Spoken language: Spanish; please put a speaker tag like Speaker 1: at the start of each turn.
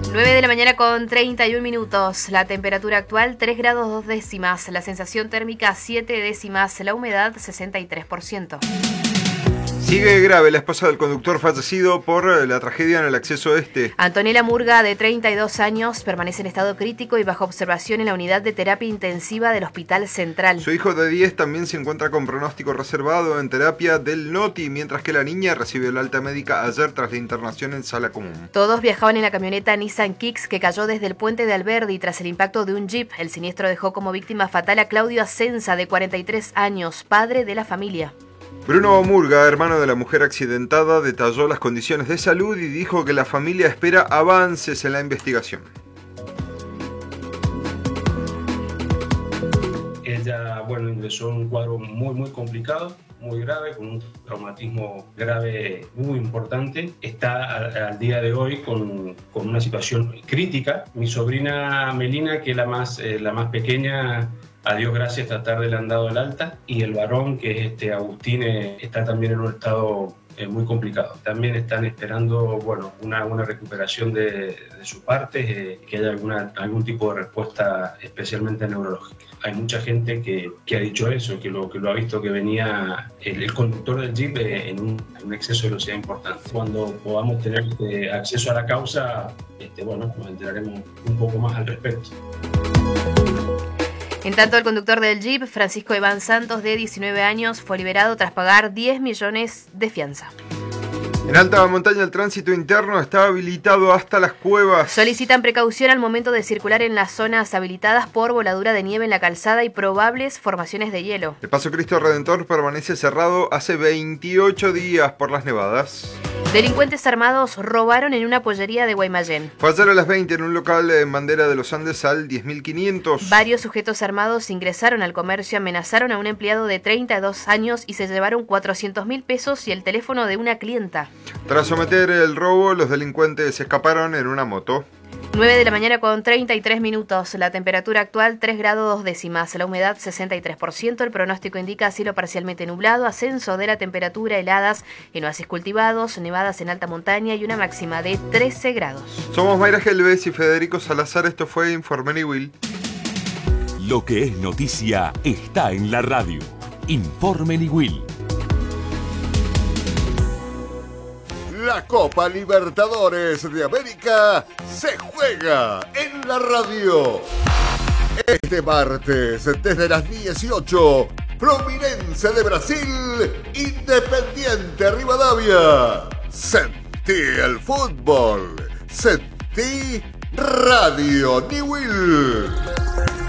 Speaker 1: 9 de la mañana con 31 minutos. La temperatura actual 3 grados 2 décimas. La sensación térmica 7 décimas. La humedad 63%.
Speaker 2: Sigue grave la esposa del conductor fallecido por la tragedia en el acceso este.
Speaker 1: Antonella Murga, de 32 años, permanece en estado crítico y bajo observación en la unidad de terapia intensiva del Hospital Central.
Speaker 2: Su hijo de 10 también se encuentra con pronóstico reservado en terapia del NOTI, mientras que la niña recibió el alta médica ayer tras la internación en sala común.
Speaker 1: Todos viajaban en la camioneta Nissan Kicks que cayó desde el puente de Alberdi tras el impacto de un jeep. El siniestro dejó como víctima fatal a Claudio Asenza, de 43 años, padre de la familia.
Speaker 2: Bruno Murga, hermano de la mujer accidentada, detalló las condiciones de salud y dijo que la familia espera avances en la investigación.
Speaker 3: Ella, ingresó en un cuadro muy complicado, muy grave, con un traumatismo grave muy importante. Está al día de hoy con una situación crítica. Mi sobrina Melina, que es la más pequeña, a Dios gracias, esta tarde le han dado el alta, y el varón, que es Agustín, está también en un estado muy complicado. También están esperando una recuperación de su parte, que haya algún tipo de respuesta especialmente neurológica. Hay mucha gente que ha dicho eso, que lo ha visto, que venía el conductor del jeep en un exceso de velocidad importante. Cuando podamos tener acceso a la causa, nos enteraremos un poco más al respecto.
Speaker 1: En tanto, el conductor del jeep, Francisco Iván Santos, de 19 años, fue liberado tras pagar 10 millones de fianza.
Speaker 2: En alta montaña el tránsito interno está habilitado hasta las cuevas.
Speaker 1: Solicitan precaución al momento de circular en las zonas habilitadas por voladura de nieve en la calzada y probables formaciones de hielo.
Speaker 2: El Paso Cristo Redentor permanece cerrado hace 28 días por las nevadas.
Speaker 1: Delincuentes armados robaron en una pollería de Guaymallén.
Speaker 2: Fue ayer a las 20 en un local en Bandera de los Andes al 10.500.
Speaker 1: Varios sujetos armados ingresaron al comercio, amenazaron a un empleado de 32 años y se llevaron 400.000 pesos y el teléfono de una clienta.
Speaker 2: Tras someter el robo, los delincuentes escaparon en una moto.
Speaker 1: 9 de la mañana con 33 minutos. La temperatura actual 3 grados 2 décimas. La humedad 63%. El pronóstico indica cielo parcialmente nublado, ascenso de la temperatura, heladas en oasis cultivados, nevadas en alta montaña y una máxima de 13 grados.
Speaker 2: Somos Mayra Gelbes y Federico Salazar. Esto fue Informe Niwil.
Speaker 4: Lo que es noticia está en la radio. Informe Niwil.
Speaker 5: La Copa Libertadores de América se juega en la radio. Este martes, desde las 18, Fluminense de Brasil, Independiente Rivadavia. Sentí el fútbol, sentí Radio Niwil.